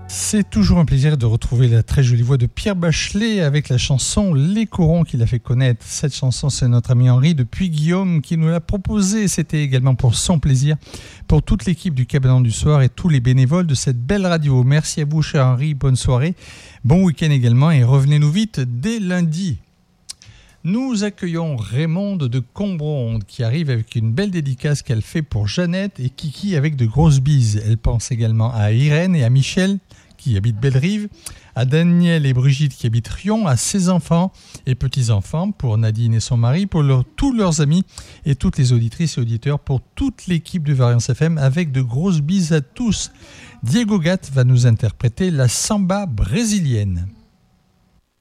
C'est toujours un plaisir de retrouver la très jolie voix de Pierre Bachelet avec la chanson Les Corons qu'il a fait connaître. Cette chanson, c'est notre ami Henri de Puy-Guillaume qui nous l'a proposée. C'était également pour son plaisir, pour toute l'équipe du Cabanon du Soir et tous les bénévoles de cette belle radio. Merci à vous, cher Henri. Bonne soirée. Bon week-end également et revenez-nous vite dès lundi. Nous accueillons Raymonde de Combronde qui arrive avec une belle dédicace qu'elle fait pour Jeannette et Kiki avec de grosses bises. Elle pense également à Irène et à Michel qui habitent Bellerive, à Daniel et Brigitte qui habitent Rion, à ses enfants et petits-enfants, pour Nadine et son mari, pour tous leurs amis et toutes les auditrices et auditeurs, pour toute l'équipe de Variance FM avec de grosses bises à tous. Diego Gatt va nous interpréter la samba brésilienne.